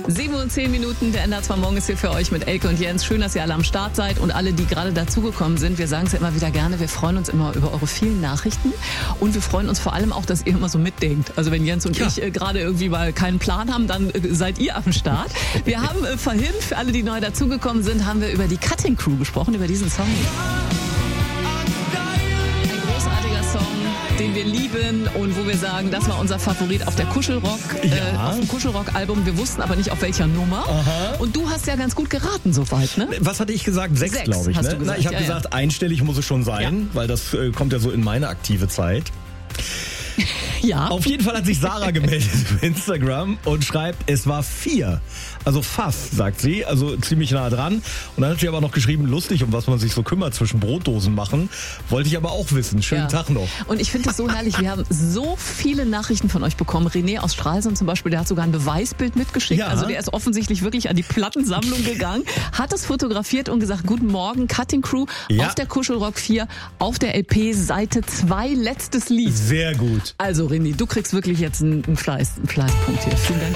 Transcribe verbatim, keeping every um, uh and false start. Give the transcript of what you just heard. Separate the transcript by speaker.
Speaker 1: sieben und zehn Minuten, der N D R zwei Morgen ist hier für euch mit Elke und Jens. Schön, dass ihr alle am Start seid und alle, die gerade dazugekommen sind. Wir sagen es ja immer wieder gerne, wir freuen uns immer über eure vielen Nachrichten und wir freuen uns vor allem auch, dass ihr immer so mitdenkt. Also wenn Jens und ja. ich äh, gerade irgendwie mal keinen Plan haben, dann äh, seid ihr am Start. Wir haben äh, vorhin, für alle, die neu dazugekommen sind, haben wir über die Cutting Crew gesprochen, über diesen Song. Den wir lieben und wo wir sagen, das war unser Favorit auf der Kuschelrock,
Speaker 2: ja.
Speaker 1: äh, auf dem Kuschelrock-Album. Wir wussten aber nicht, auf welcher Nummer.
Speaker 2: Aha.
Speaker 1: Und du hast ja ganz gut geraten soweit, ne?
Speaker 2: Was hatte ich gesagt? Sechs,
Speaker 1: Sechs
Speaker 2: glaube ich.
Speaker 1: hast
Speaker 2: Ne?
Speaker 1: du gesagt.
Speaker 2: Na, ich habe
Speaker 1: ja,
Speaker 2: gesagt,
Speaker 1: ja.
Speaker 2: einstellig muss es schon sein, ja. weil das äh, kommt ja so in meine aktive Zeit.
Speaker 1: Ja.
Speaker 2: Auf jeden Fall hat sich Sarah gemeldet auf Instagram und schreibt, es war vier. Also fast, sagt sie, also ziemlich nah dran. Und dann hat sie aber noch geschrieben, lustig, um was man sich so kümmert, zwischen Brotdosen machen. Wollte ich aber auch wissen. Schönen
Speaker 1: ja.
Speaker 2: Tag noch.
Speaker 1: Und ich finde das so herrlich. Wir haben so viele Nachrichten von euch bekommen. René aus Stralsund zum Beispiel, der hat sogar ein Beweisbild mitgeschickt.
Speaker 2: Ja.
Speaker 1: Also der ist offensichtlich wirklich an die Plattensammlung gegangen, hat es fotografiert und gesagt, guten Morgen, Cutting Crew
Speaker 2: ja.
Speaker 1: auf der Kuschelrock vier, auf der L P, Seite zwei, letztes Lied.
Speaker 2: Sehr gut.
Speaker 1: Also René, du kriegst wirklich jetzt einen, einen, Fleiß, einen Fleißpunkt hier. Vielen Dank.